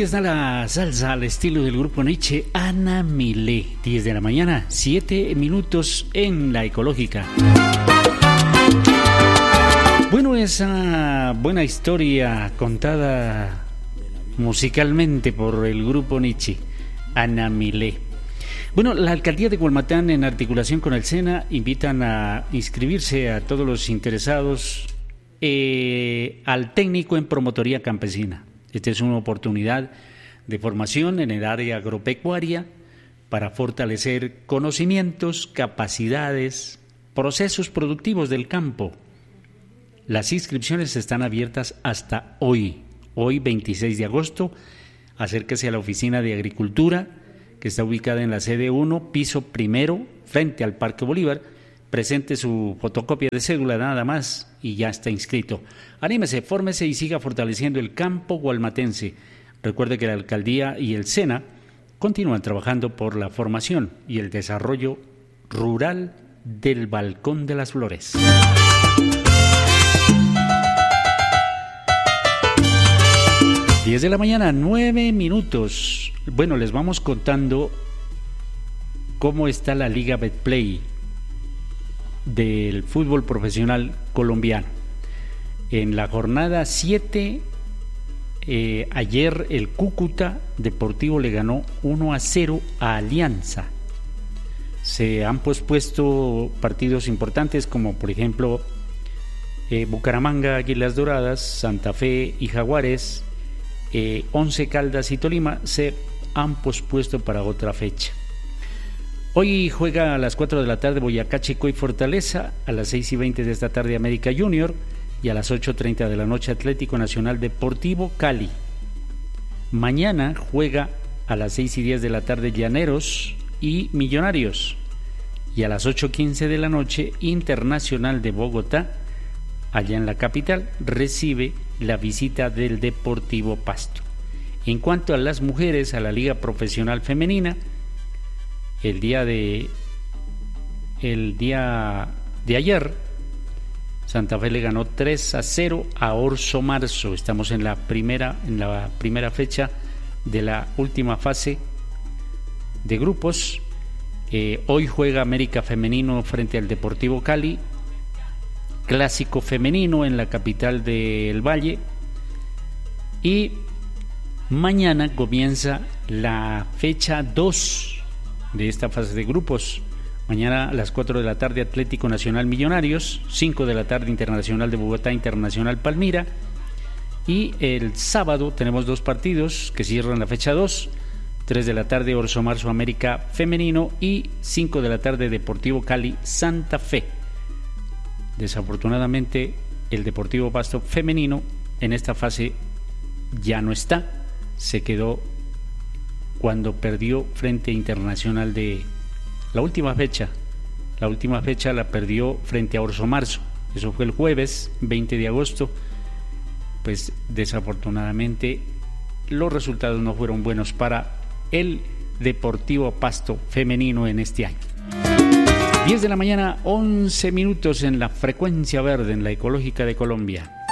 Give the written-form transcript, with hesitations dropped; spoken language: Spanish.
está la salsa al estilo del grupo Nietzsche, Ana Milé. 10 de la mañana, 7 minutos en la ecológica. Bueno, esa buena historia contada musicalmente por el grupo Nietzsche, Ana Milé. Bueno, la alcaldía de Gualmatán, en articulación con el SENA, invitan a inscribirse a todos los interesados al técnico en promotoría campesina. Esta es una oportunidad de formación en el área agropecuaria para fortalecer conocimientos, capacidades, procesos productivos del campo. Las inscripciones están abiertas hasta hoy 26 de agosto. Acérquese a la Oficina de Agricultura, que está ubicada en la sede 1, piso primero, frente al Parque Bolívar. Presente su fotocopia de cédula nada más y ya está inscrito. Anímese, fórmese y siga fortaleciendo el campo gualmatense. Recuerde que la alcaldía y el SENA continúan trabajando por la formación y el desarrollo rural del Balcón de las Flores. Diez de la mañana, 9 minutos. Bueno, les vamos contando cómo está la Liga Betplay del fútbol profesional colombiano. En la jornada 7, ayer el Cúcuta Deportivo le ganó 1-0 a Alianza. Se han pospuesto partidos importantes como por ejemplo Bucaramanga, Águilas Doradas, Santa Fe y Jaguares, Once Caldas y Tolima se han pospuesto para otra fecha. Hoy juega a las 4 de la tarde Boyacá Chico y Fortaleza, a las 6:20 de esta tarde América Junior y a las 8:30 de la noche Atlético Nacional Deportivo Cali. Mañana juega a las 6:10 de la tarde Llaneros y Millonarios y a las 8:15 de la noche Internacional de Bogotá, allá en la capital, recibe la visita del Deportivo Pasto. En cuanto a las mujeres, a la Liga Profesional Femenina, el día de ayer, Santa Fe le ganó 3-0 a Orso Marzo. Estamos en la primera fecha de la última fase de grupos. Hoy juega América Femenino frente al Deportivo Cali, clásico femenino en la capital del Valle, y mañana comienza la fecha 2 de esta fase de grupos. Mañana a las 4 de la tarde Atlético Nacional Millonarios, 5 de la tarde Internacional de Bogotá, Internacional Palmira, y el sábado tenemos 2 partidos que cierran la fecha 2, 3 de la tarde Orso Marzo América Femenino y 5 de la tarde Deportivo Cali Santa Fe. Desafortunadamente el Deportivo Pasto Femenino en esta fase ya no está, se quedó cuando perdió frente a Internacional de la última fecha la perdió frente a Orso Marzo. Eso fue el jueves 20 de agosto. Pues desafortunadamente los resultados no fueron buenos para el Deportivo Pasto Femenino en este año. 10 de la mañana, 11 minutos en la frecuencia verde, en la ecológica de Colombia.